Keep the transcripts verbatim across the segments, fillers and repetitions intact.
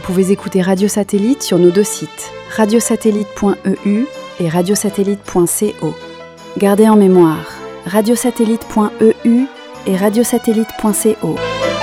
pouvez écouter Radio Satellite sur nos deux sites, radiosatellite point e u et radiosatellite point co. Gardez en mémoire radiosatellite point e u et radiosatellite point co.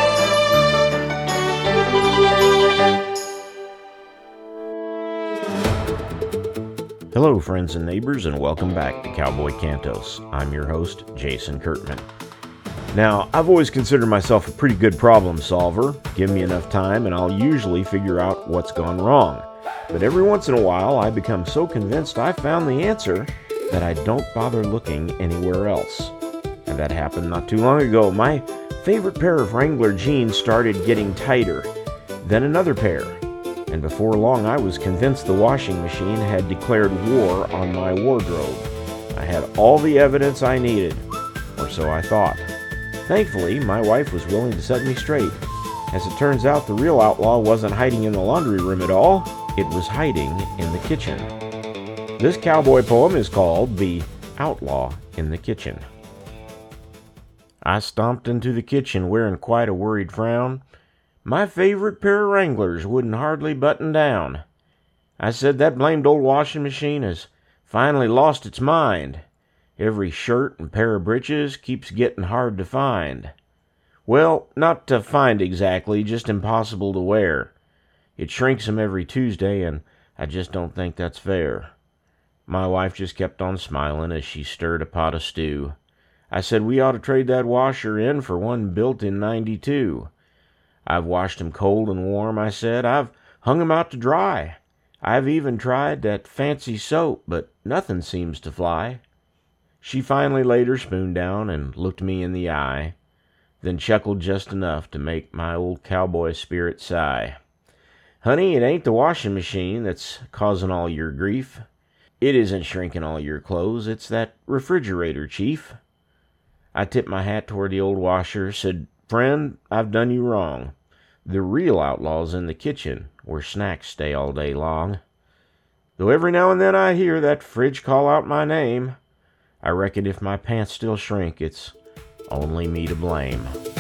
Hello, friends and neighbors, and welcome back to Cowboy Cantos. I'm your host, Jason Kurtman. Now, I've always considered myself a pretty good problem solver. Give me enough time and I'll usually figure out what's gone wrong. But every once in a while, I become so convinced I've found the answer that I don't bother looking anywhere else. And that happened not too long ago. My favorite pair of Wrangler jeans started getting tighter, then another pair. And before long, I was convinced the washing machine had declared war on my wardrobe. I had all the evidence I needed, or so I thought. Thankfully, my wife was willing to set me straight. As it turns out, the real outlaw wasn't hiding in the laundry room at all. It was hiding in the kitchen. This cowboy poem is called The Outlaw in the Kitchen. I stomped into the kitchen wearing quite a worried frown. My favorite pair of Wranglers wouldn't hardly button down. I said, that blamed old washing machine has finally lost its mind. Every shirt and pair of breeches keeps getting hard to find. Well, not to find exactly, just impossible to wear. It shrinks 'em every Tuesday, and I just don't think that's fair. My wife just kept on smiling as she stirred a pot of stew. I said we ought to trade that washer in for one built in ninety-two. I've washed 'em cold and warm, I said. I've hung 'em out to dry. I've even tried that fancy soap, but nothing seems to fly. She finally laid her spoon down and looked me in the eye, then chuckled just enough to make my old cowboy spirit sigh. Honey, it ain't the washing machine that's causing all your grief. It isn't shrinking all your clothes, it's that refrigerator, Chief. I tipped my hat toward the old washer, said, Friend, I've done you wrong. The real outlaw's in the kitchen, where snacks stay all day long. Though every now and then I hear that fridge call out my name, I reckon if my pants still shrink, it's only me to blame.